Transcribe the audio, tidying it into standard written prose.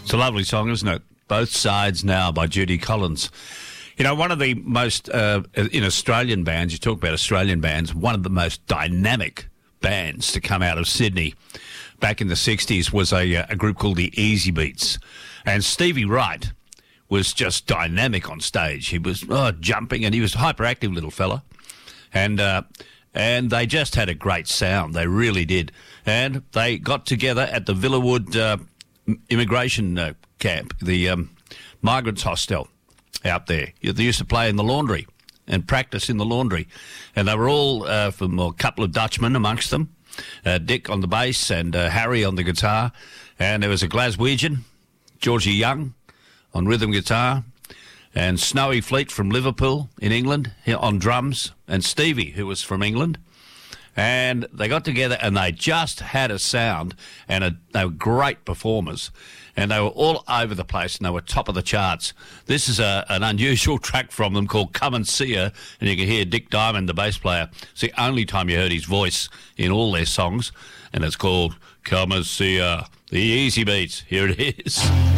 It's a lovely song, isn't it? Both Sides Now by Judy Collins. You know, one of the most, in Australian bands, you talk about Australian bands, one of the most dynamic bands to come out of Sydney back in the 60s was a group called the Easy Beats. And Stevie Wright was just dynamic on stage. He was jumping, and he was a hyperactive little fella. And they just had a great sound. They really did. And they got together at the Villawood immigration camp, the migrants hostel out there. They used to play in the laundry and practice in the laundry. And they were all from a couple of Dutchmen amongst them, Dick on the bass and Harry on the guitar. And there was a Glaswegian, Georgie Young, on rhythm guitar, and Snowy Fleet from Liverpool in England on drums, and Stevie, who was from England. And they got together and they just had a sound, and they were great performers. And they were all over the place, and they were top of the charts. This is an unusual track from them called Come and See Her, and you can hear Dick Diamond, the bass player. It's the only time you heard his voice in all their songs, and it's called Come and See Her. The Easy Beats. Here it is.